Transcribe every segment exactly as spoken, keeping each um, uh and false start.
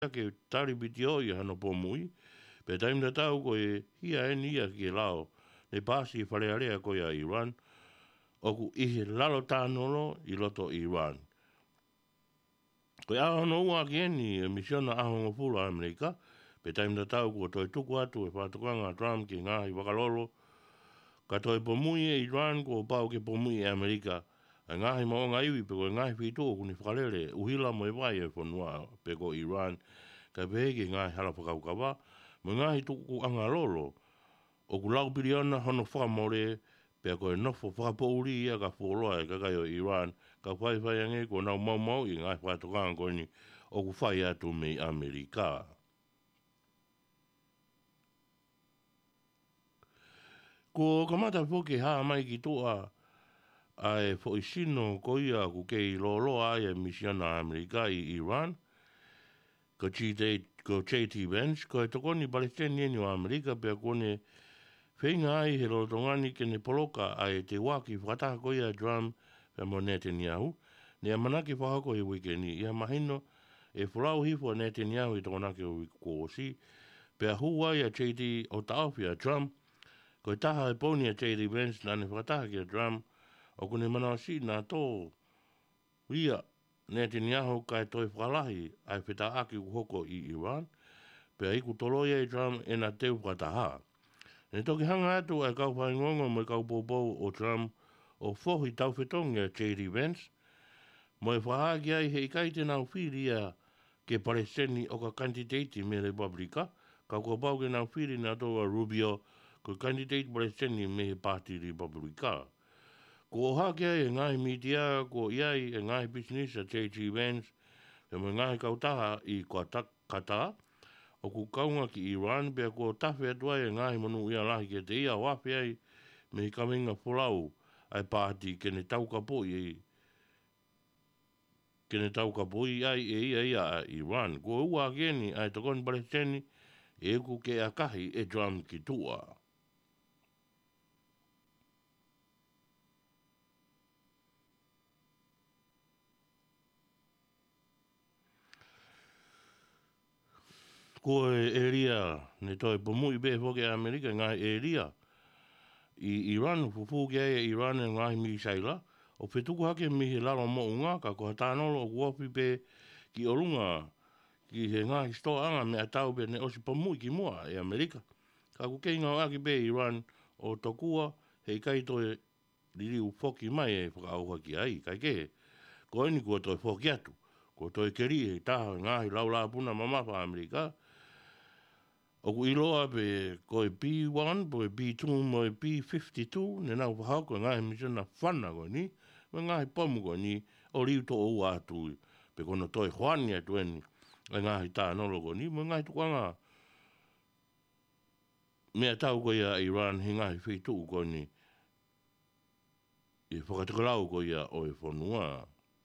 ke tari biti o i hano po mui, pe taim na tau ko e hia e nia ki e lao, ne pasi whare area ko ia Iran, o ku ihe lalo tānolo i loto Iran. Ko aho no ua ki eni e misiona aho ngofula Amerika, pe taim na tau ko toi tuku atu e whatukanga Trump ki ngahi wakalolo, ka toi po mui e Iran ko pau ke po mui e Amerika, a ngahi mo ngā iwi pe ko ngahi whitu o kuni whakalele, uhila mo e vai e whanua pe ko Iran, ka peheke ngahi hala whakaukawa, mo ngahi tuku anga lolo, o ku lau piriona hono whakamore, pe ko e nofo whakapouri ia ka wholoa e kakai o Iran, ka whai whai ange ko nau mau mau i ngahi whatukanga ko ni, o ku whai atu me Amerika. Ko kamata whoke haa mai ki toa, ai fo isino ko ia ku kei lolo ai e misiona Amerika i Iran, ko J T Vance, ko e tokoni Palestinian o Amerika pe kone whenga ai he rotongani ke ne poloka ai te waki whakataha ko ia drum pe mo Netanyahu, ne a manaki whahako i wikeni, ia mahino e whulau hifo Netanyahu i tokonake o wikoosi, pe a huai a J T o taofia Trump, ko e taha e poni a J D Vance na ne whakataha ki a drum, o kune mana si nā tō ria Netanyahu kai toi whalahi ai whita aki hoko i Iran, pe a iku toloia i Trump e nā teu whataha. Ne toki hanga atu ai kau whaingongo mo i kau pōpou o Trump o whohi tau whetonga J D Vance, mo e whahaki ai he ikai te nau whiria ke Palestini o ka kandidati me Republika, kau ko pau ke nau whiri nā tōa Rubio ko kandidati Palestini me he Party Republika. Ko hake ai e ngai media, ko iai e ngai business a J D Vance, e mo ngai kautaha i kua kata, o ku kaunga ki Iran, pia ko tawhi atua e ngai manu ia lahi ke te ia wafi ai, me hi kaminga whulau ai pāti ke ne tauka poi, ke ne tauka poi ai e ia ia a Iran. Ko ua geni ai tokon Palestini, e ku ke a kahi e drum ki tua. Ko e eria, ne toi pomui be hoke Amerika, ngai eria, i Iran, fufu ke e Iran e ngai mi saila, o whetuku hake mi he lalo mo unga, ka koha tānolo o kuopi pe ki orunga, ki he ngai stoa anga me atau pe ne osi pomui ki mua e Amerika. Ka ku kei ngau aki pe Iran o tokua, hei kai toi ririu foki mai e whakauha ki ai, kai ke, ko eni kua toi foki atu, ko toi keri hei taha ngai laula puna mamapa Amerika, o ku iloa pe ko e B one, po e B two, mo e B fifty-two, ne nau whahau ko ngai misona whana ko ni, me ngai pomu ko ni, o riu to o atu, pe kono toi hoani atu eni, e ngai tā nolo ko ni, me ngai tukuanga, mea tau ko ia Iran, he ngai whitu ko ni, i whakatukarau ko ia o e whanua.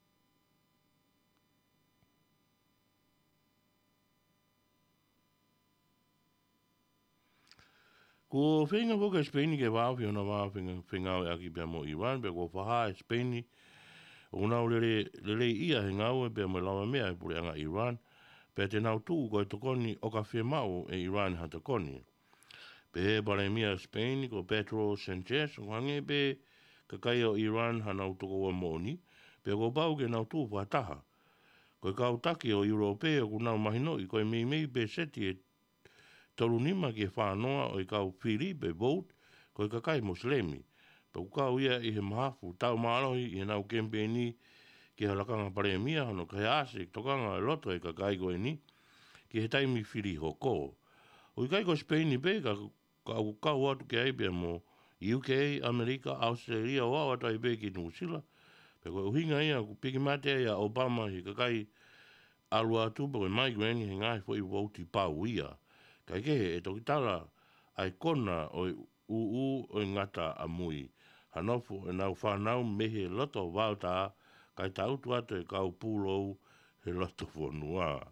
Ko whenga whoka Spaini ke wāwhi ona wāwhinga whengau e aki pia mo Iran, pia ko whaha e Spaini, o nau lere, lere ia he ngau e pia mo lawa mea e pure anga Iran, pia te nau tū ko e tokoni o ka whemau e Iran ha tokoni. Pe he pare mea Spaini ko Pedro Sanchez, o hange pe kakai o Iran ha nau toko wa moni, pia ko pau ke nau tū whataha. Ko e kau taki o Europea ko nau mahinoi, ko e mei mei pe seti e tolu nima ki e whanoa o i kau Filipe vote ko i kakai Muslemi. Pa kau ia i he mahafu tau maalohi i he nau kempeni ki he lakanga paremia hano ka he ase tokanga e loto e kakai koe ni ki he taimi whiri hoko. O i kai ko Spaini pe ka kau kau atu ki aipia mo U K, Amerika, Australia o au atu aipe ki Nusila. Pe ko uhinga ia ku piki mate ia Obama i kakai alu atu pa koe migraine he ngai fo i voti pau ia. Kai ke e toki tala ai kona o uu o ngata a mui. Hanofu e nau whanau mehe loto wauta kai tautu atu e kau pūlou he loto whanua.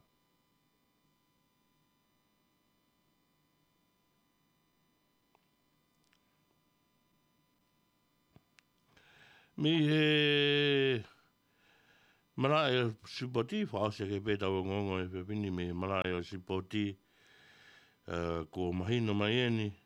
Mi he Mara e sipoti fa se ke peta o ngongo e pepini me mara e sipoti ko mahino mai eni